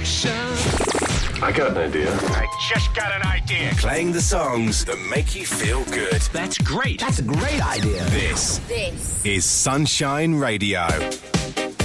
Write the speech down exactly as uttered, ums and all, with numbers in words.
selection. I got an idea. I just got an idea. Playing the songs that make you feel good. That's great. That's a great idea. This, This is Sunshine Radio.